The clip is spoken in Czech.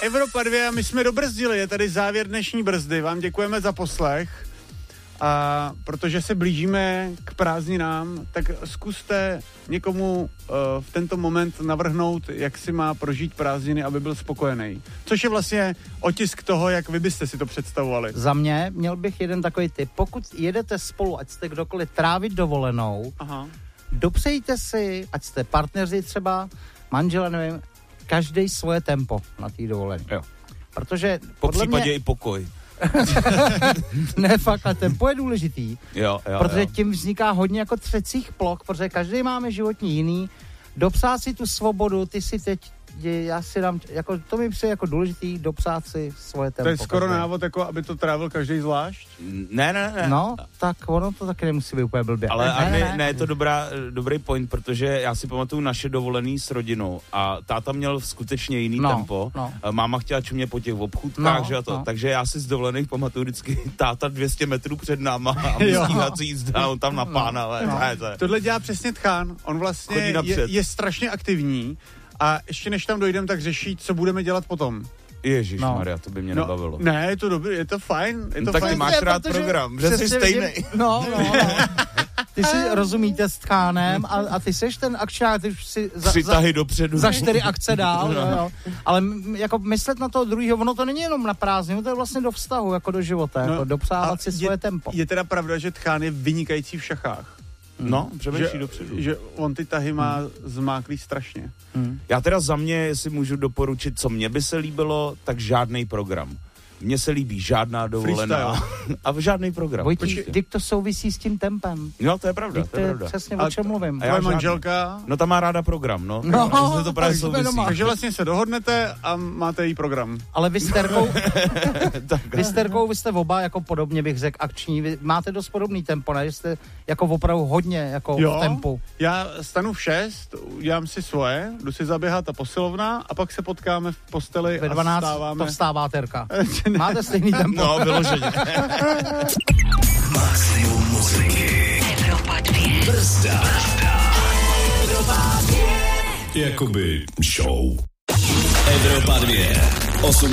Evropa 2 a my jsme dobrzdili, je tady závěr dnešní brzdy, vám děkujeme za poslech a protože se blížíme k prázdninám, tak zkuste někomu v tento moment navrhnout, jak si má prožít prázdniny, aby byl spokojený. Což je vlastně otisk toho, jak vy byste si to představovali. Za mě měl bych jeden takový tip. Pokud jedete spolu, ať jste kdokoliv trávit dovolenou, dopřejte si, ať jste partneři třeba, manžele, nevím, každý svoje tempo na té dovolené. Jo. Protože po případě i pokoj. Ne, fakt, ale tempo je důležitý. Jo, protože tím vzniká hodně jako třecích ploch, protože každý máme životní jiný. Dopsát si tu svobodu, ty si teď, já si dám, jako, to mi přijde jako důležitý, dopsát si svoje tempo. To je skoro návod, jako aby to trávil každý zvlášť? Ne. No, tak ono to taky nemusí být úplně blbě. Ale ne, je to dobrý point, protože já si pamatuju naše dovolený s rodinou a táta měl skutečně jiný tempo. Máma chtěla čumět po těch obchůdkách, že a to. Takže já si z dovolených pamatuju vždycky táta 200 metrů před náma a stíhací jízda, on tam na pána. Tohle dělá přesně Tchán, on vlastně je strašně aktivní. A ještě než tam dojdem, tak řeší, co budeme dělat potom. Ježišmarja, to by mě nebavilo. Ne, je to dobrý, je to fajn. Tak ty máš rád program, že jsi stejnej. No. Ty si rozumíte s Tchánem a ty seš ten akčák, ty už si tahy dopředu. Za 4 akce dál. Jo. Ale jako myslet na toho druhého, ono to není jenom na prázdninu, to je vlastně do vztahu, jako do života, jako dopřávat si svoje tempo. Je teda pravda, že Tchán je vynikající v šachách. No, přemýšlí dopředu. Že on ty tahy má zmáklý strašně. Já teda za mě, jestli můžu doporučit, co mně by se líbilo, tak žádnej program. Mně se líbí žádná dovolená a žádný program. Vojtík, to souvisí s tím tempem. No, to je pravda, to je pravda. Přesně o čem mluvím. A tvoje manželka? No, ta má ráda program, no. To právě souvisí. Takže vlastně se dohodnete a máte jí program. Ale vy s Terkou, vy jste oba, jako podobně bych řekl, akční. Vy máte dost podobný tempo, ne? Jste jako opravdu hodně jako v tempu. Já stanu v 6, udělám si svoje, jdu si zaběhat a posilovna a pak se potkáme v posteli ve 12 a vstáváme. To vstává Terka. Máte stejný tempo. No, vyloženě. Maximum muziky. Evropa 2. Brzda. Evropa 2. Jakoby show. Evropa 2.